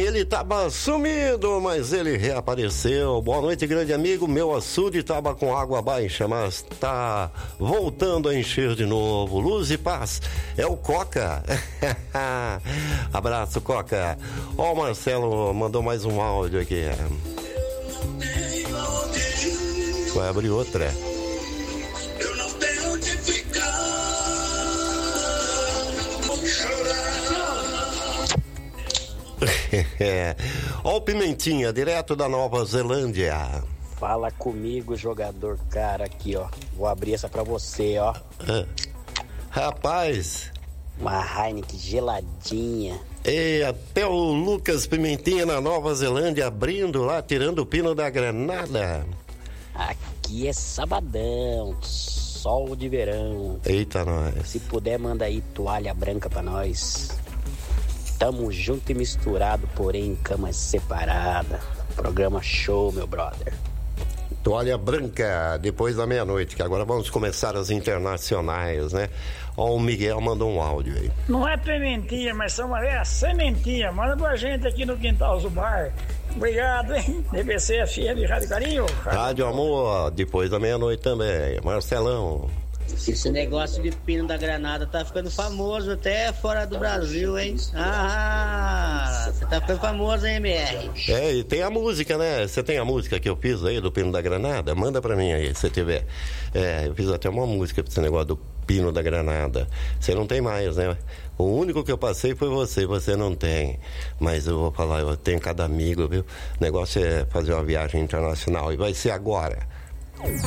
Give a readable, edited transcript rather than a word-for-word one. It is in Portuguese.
Ele tava sumido, mas ele reapareceu. Boa noite, grande amigo. Meu açude tava com água baixa, mas tá voltando a encher de novo. Luz e paz. É o Coca. Abraço, Coca. Ó, o Marcelo mandou mais um áudio aqui. Vai abrir outra. Eu não tenho onde ficar. Vou chorar. Ó o Pimentinha, direto da Nova Zelândia. Fala comigo, jogador cara, aqui, ó. Vou abrir essa pra você, ó. Rapaz. Uma Heineken geladinha. E até o Lucas Pimentinha na Nova Zelândia abrindo lá, tirando o pino da granada. Aqui é sabadão, sol de verão. Eita, nós. Se puder, manda aí toalha branca pra nós. Tamo junto e misturado, porém em camas separadas. Programa show, meu brother. Toalha branca, depois da meia-noite, que agora vamos começar as internacionais, né? Ó, o Miguel mandou um áudio aí. Não é pimentinha, mas são é sementinha. Manda pra gente aqui no Quintal Zubar. Obrigado, hein? DBC FM, Rádio Carinho. Rádio Amor, depois da meia-noite também. Marcelão. Esse negócio de pino da granada tá ficando famoso até fora do Brasil, hein? Ah, você tá ficando famoso, hein, MR? É, e tem a música, né? Você tem a música que eu fiz aí do pino da granada? Manda pra mim aí, se tiver. É, eu fiz até uma música pra esse negócio do pino da granada. Você não tem mais, né? O único que eu passei foi você não tem. Mas eu vou falar, eu tenho cada amigo, viu? O negócio é fazer uma viagem internacional e vai ser agora.